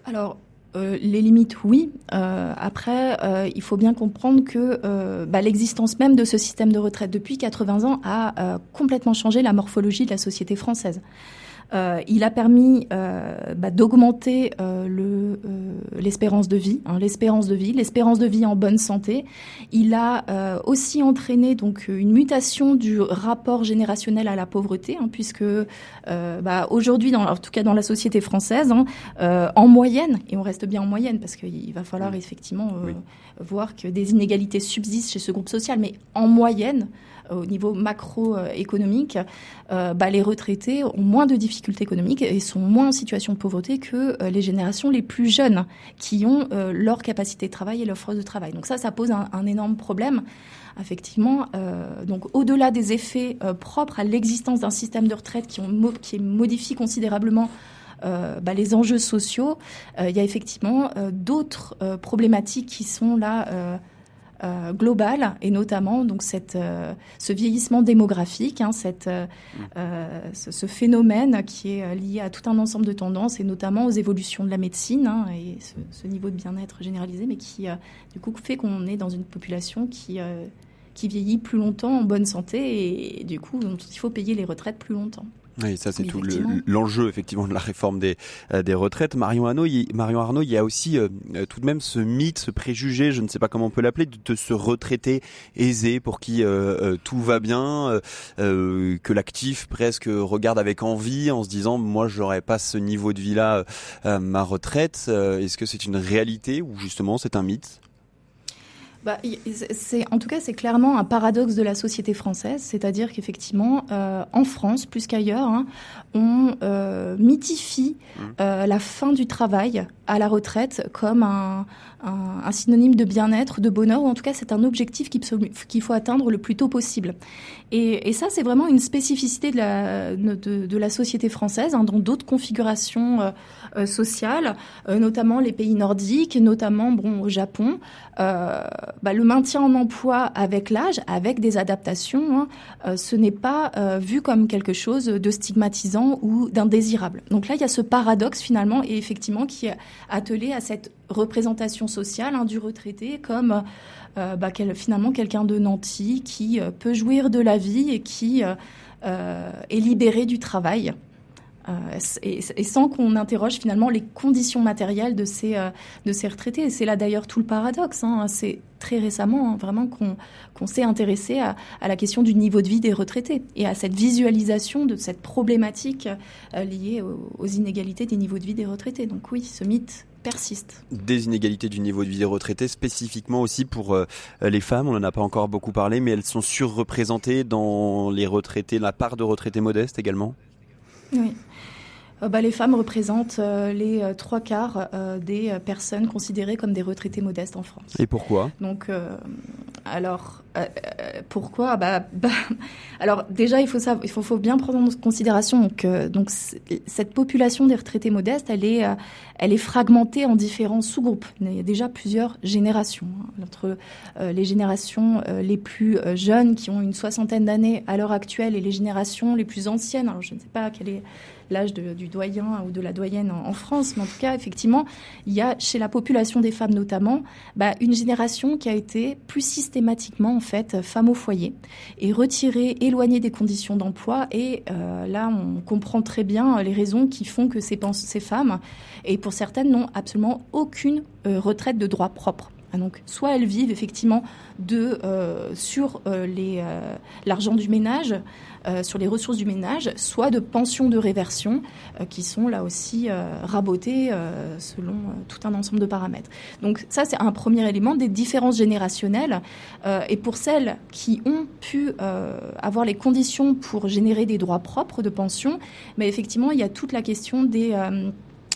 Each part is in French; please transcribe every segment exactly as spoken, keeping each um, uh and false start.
Alors, euh, les limites, oui. Euh, après, euh, il faut bien comprendre que euh, bah, l'existence même de ce système de retraite depuis quatre-vingts ans a euh, complètement changé la morphologie de la société française. Euh, il a permis euh, bah, d'augmenter euh, le, euh, l'espérance de vie, hein, l'espérance de vie, l'espérance de vie en bonne santé. Il a euh, aussi entraîné donc une mutation du rapport générationnel à la pauvreté, hein, puisque euh, bah, aujourd'hui, dans, en tout cas dans la société française, hein, euh, en moyenne, et on reste bien en moyenne parce qu'il va falloir effectivement euh, oui. voir que des inégalités subsistent chez ce groupe social, mais en moyenne, au niveau macroéconomique, euh, bah, les retraités ont moins de difficultés économiques et sont moins en situation de pauvreté que euh, les générations les plus jeunes qui ont euh, leur capacité de travail et leur force de travail. Donc ça, ça pose un, un énorme problème. Effectivement, euh, donc au-delà des effets euh, propres à l'existence d'un système de retraite qui, ont, qui modifie considérablement Euh, bah, les enjeux sociaux, euh, il y a effectivement euh, d'autres euh, problématiques qui sont là euh, euh, globales, et notamment donc cette, euh, ce vieillissement démographique, hein, cette, euh, euh, ce, ce phénomène qui est lié à tout un ensemble de tendances, et notamment aux évolutions de la médecine, hein, et ce, ce niveau de bien-être généralisé, mais qui euh, du coup fait qu'on est dans une population qui, euh, qui vieillit plus longtemps en bonne santé, et, et du coup dont il faut payer les retraites plus longtemps. Oui, ça c'est tout le, l'enjeu effectivement de la réforme des euh, des retraites. Marion Arnaud, il, Marion Arnaud, il y a aussi euh, tout de même ce mythe, ce préjugé, je ne sais pas comment on peut l'appeler, de, de ce retraité aisé pour qui euh, euh, tout va bien, euh, que l'actif presque regarde avec envie en se disant moi j'aurais pas ce niveau de vie là euh, ma retraite. Euh, est-ce que c'est une réalité ou justement c'est un mythe? Bah, c'est, en tout cas, c'est clairement un paradoxe de la société française, c'est-à-dire qu'effectivement, euh, en France, plus qu'ailleurs, hein, on euh, mythifie euh, la fin du travail à la retraite comme un, un, un synonyme de bien-être, de bonheur, ou en tout cas, c'est un objectif qu'il faut atteindre le plus tôt possible. Et, et ça, c'est vraiment une spécificité de la, de, de la société française, hein, dans d'autres configurations euh, euh, sociales, euh, notamment les pays nordiques, notamment bon, au Japon. Euh, bah, le maintien en emploi avec l'âge, avec des adaptations, hein, euh, ce n'est pas euh, vu comme quelque chose de stigmatisant ou d'indésirable. Donc là, il y a ce paradoxe finalement, et effectivement, qui est attelé à cette représentation sociale, hein, du retraité comme euh, bah, quel, finalement quelqu'un de nanti qui euh, peut jouir de la vie et qui euh, euh, est libéré du travail. Euh, et, et sans qu'on interroge finalement les conditions matérielles de ces, euh, de ces retraités. Et c'est là d'ailleurs tout le paradoxe. Hein. C'est très récemment hein, vraiment qu'on, qu'on s'est intéressé à, à la question du niveau de vie des retraités et à cette visualisation de cette problématique euh, liée aux, aux inégalités des niveaux de vie des retraités. Donc oui, ce mythe persiste. Des inégalités du niveau de vie des retraités, spécifiquement aussi pour euh, les femmes, on n'en a pas encore beaucoup parlé, mais elles sont surreprésentées dans les retraités, la part de retraités modestes également. Oui. Euh, bah, les femmes représentent euh, les euh, trois quarts euh, des euh, personnes considérées comme des retraités modestes en France. Et pourquoi ? Donc, euh, alors, euh, pourquoi bah, bah, alors déjà, il faut savoir, il faut, faut bien prendre en considération donc, euh, donc cette population des retraités modestes, elle est, euh, elle est fragmentée en différents sous-groupes. Il y a déjà plusieurs générations. Hein, entre euh, les générations euh, les plus euh, jeunes, qui ont une soixantaine d'années à l'heure actuelle, et les générations les plus anciennes. Alors, je ne sais pas quel est l'âge de, du doyen ou de la doyenne en, en France, mais en tout cas, effectivement, il y a chez la population des femmes notamment, bah, une génération qui a été plus systématiquement en fait femme au foyer et retirée, éloignée des conditions d'emploi. Et euh, là, on comprend très bien les raisons qui font que ces, ces femmes, et pour certaines, n'ont absolument aucune euh, retraite de droit propre. Donc, soit elles vivent effectivement de, euh, sur euh, les, euh, l'argent du ménage, euh, sur les ressources du ménage, soit de pensions de réversion euh, qui sont là aussi euh, rabotées euh, selon euh, tout un ensemble de paramètres. Donc ça, c'est un premier élément des différences générationnelles. Euh, et pour celles qui ont pu euh, avoir les conditions pour générer des droits propres de pension, mais effectivement, il y a toute la question des... Euh,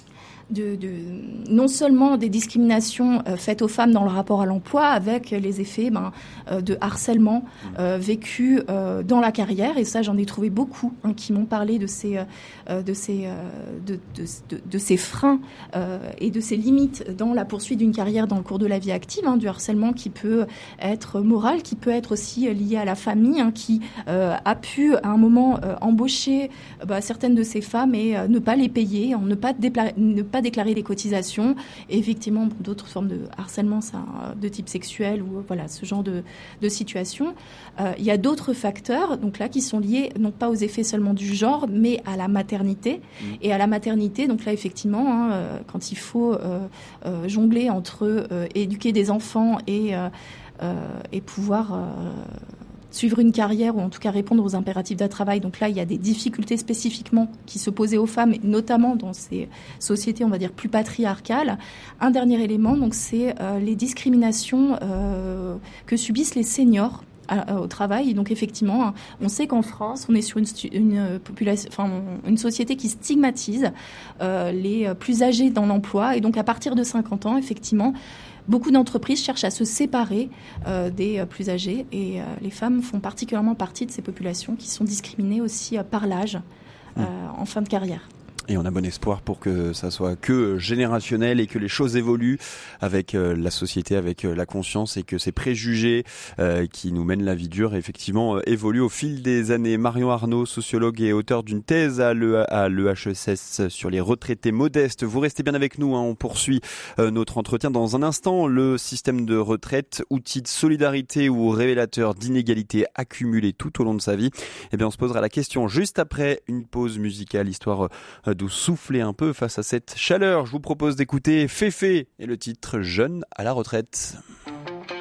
De, de, non seulement des discriminations euh, faites aux femmes dans le rapport à l'emploi, avec les effets ben, euh, de harcèlement euh, vécu euh, dans la carrière, et ça j'en ai trouvé beaucoup hein, qui m'ont parlé de ces, euh, de ces, euh, de, de, de, de ces freins euh, et de ces limites dans la poursuite d'une carrière dans le cours de la vie active, hein, du harcèlement qui peut être moral, qui peut être aussi lié à la famille, hein, qui euh, a pu à un moment euh, embaucher euh, bah, certaines de ces femmes et euh, ne pas les payer, ne pas, dépla- ne pas pas déclarer les cotisations. Et effectivement, d'autres formes de harcèlement ça, de type sexuel ou voilà, ce genre de, de situation. Euh, il y a d'autres facteurs donc là, qui sont liés non pas aux effets seulement du genre, mais à la maternité. Mmh. Et à la maternité, donc là, effectivement, hein, euh, quand il faut euh, euh, jongler entre euh, éduquer des enfants et, euh, euh, et pouvoir... Euh, suivre une carrière ou en tout cas répondre aux impératifs d'un travail. Donc là, il y a des difficultés spécifiquement qui se posaient aux femmes, notamment dans ces sociétés, on va dire, plus patriarcales. Un dernier élément, donc, c'est euh, les discriminations euh, que subissent les seniors à, à, au travail. Et donc effectivement, on sait qu'en France, on est sur une, une population, enfin une société qui stigmatise euh, les plus âgés dans l'emploi. Et donc à partir de cinquante ans, effectivement, beaucoup d'entreprises cherchent à se séparer euh, des euh, plus âgés et euh, les femmes font particulièrement partie de ces populations qui sont discriminées aussi euh, par l'âge euh, mmh. en fin de carrière. Et on a bon espoir pour que ça soit que générationnel et que les choses évoluent avec euh, la société, avec euh, la conscience et que ces préjugés euh, qui nous mènent la vie dure effectivement euh, évoluent au fil des années. Marion Arnaud, sociologue et auteur d'une thèse à l'E H E S S sur les retraités modestes. Vous restez bien avec nous, hein, on poursuit euh, notre entretien dans un instant. Le système de retraite, outil de solidarité ou révélateur d'inégalités accumulées tout au long de sa vie. Eh bien, on se posera la question juste après une pause musicale, histoire euh, de souffler un peu face à cette chaleur. Je vous propose d'écouter Féfé et le titre Jeune à la retraite.